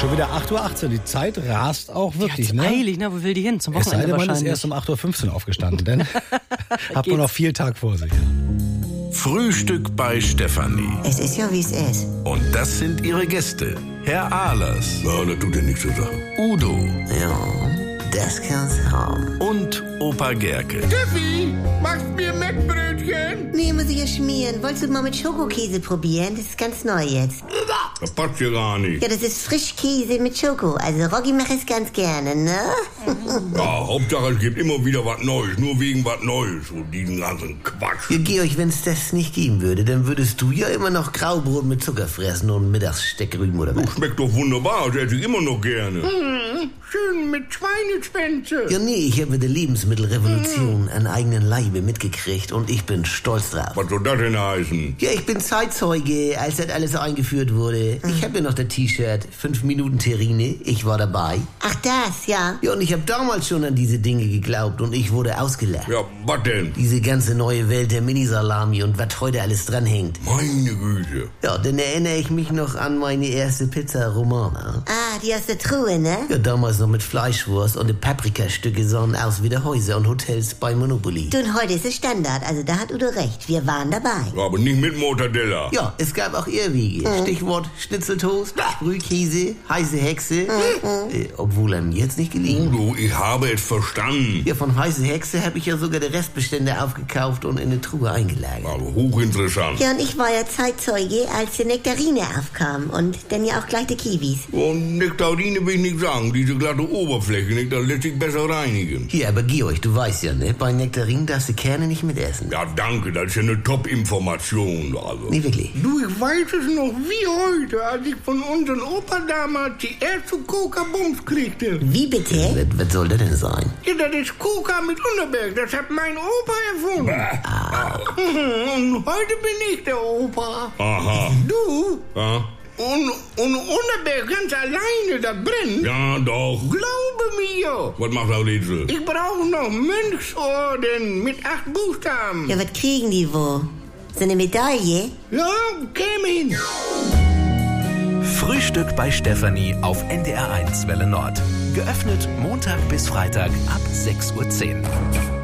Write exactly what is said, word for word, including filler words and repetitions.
Schon wieder acht Uhr achtzehn. Die Zeit rast auch wirklich, die ne? Eilig, ne? Wo will die hin? Zum Wochenende Es sei denn, man ist wahrscheinlich. erst um acht Uhr fünfzehn aufgestanden, denn hat man noch viel Tag vor sich. Frühstück bei Stefanie. Es ist ja, wie es ist. Und das sind ihre Gäste. Herr Ahlers. Ja, das tut ja nichts zur Sache. Udo. Ja, das kann's haben. Und Opa Gerke. Steffi, machst mir Mettbrötchen? Nee, muss ich ja schmieren. Wolltest du mal mit Schokokäse probieren? Das ist ganz neu jetzt. Das passt ja gar nicht. Ja, das ist Frischkäse mit Schoko. Also Rocky macht es ganz gerne, ne? Ja, Hauptsache es gibt immer wieder was Neues. Nur wegen was Neues. Und diesen ganzen Quatsch. Ja, Georg, wenn es das nicht geben würde, dann würdest du ja immer noch Graubrot mit Zucker fressen und mittags Steckrüben oder was? Das schmeckt doch wunderbar. Das esse ich immer noch gerne. Hm, schön mit Schweineschwänze. Ja, nee, ich habe mit der Lebensmittelrevolution an eigenen Leibe mitgekriegt und ich bin stolz drauf. Was soll das denn heißen? Ja, ich bin Zeitzeuge, als das alles eingeführt wurde. Ich habe ja noch das T-Shirt, fünf Minuten Terrine, ich war dabei. Ach das, ja. Ja, und ich habe damals schon an diese Dinge geglaubt und ich wurde ausgelacht. Ja, was denn? Diese ganze neue Welt der Minisalami und was heute alles dranhängt. Meine Güte. Ja, dann erinnere ich mich noch an meine erste Pizza Romana. Ah, die aus der Truhe, ne? Ja, damals noch mit Fleischwurst und die Paprikastücke sahen aus wie die Häuser und Hotels bei Monopoly. Du, und heute ist es Standard. Also da hat Udo recht. Wir waren dabei. Ja, aber nicht mit Mortadella. Ja, es gab auch Irrwege. Stichwort Schnitzeltoast, Brühkäse, heiße Hexe. Äh, obwohl er mir jetzt nicht gelegen. Udo, ich habe es verstanden. Ja, von heiße Hexe habe ich ja sogar die Restbestände aufgekauft und in eine Truhe eingelagert. Aber hochinteressant. Ja, und ich war ja Zeitzeuge, als die Nektarine aufkam. Und dann ja auch gleich die Kiwis. Und Nektarine will ich nicht sagen. Diese glatte Oberfläche, nicht, das lässt sich besser reinigen. Hier, aber Georg, du weißt ja, ne? Bei Nektarinen darfst du Kerne nicht mitessen. Ja, danke, das ist ja eine Top-Information. Also. Nee, wirklich. Du, ich weiß es noch wie heute, als ich von unserem Opa damals die erste Coca-Bums kriegte. Wie bitte? Was, was soll das denn sein? Ja, das ist Coca mit Unterberg, das hat mein Opa erfunden. Ah. Und heute bin ich der Opa. Aha. Du? Ja. Und, und Unterberg ganz alleine, das brennt. Ja, doch. Glaube mir. Was macht das jetzt? Ich brauche noch Mönchsorden mit acht Buchstaben. Ja, was kriegen die wo? So eine Medaille? Ja, käme hin. Frühstück bei Stefanie auf N D R eins Welle Nord. Geöffnet Montag bis Freitag ab sechs Uhr zehn.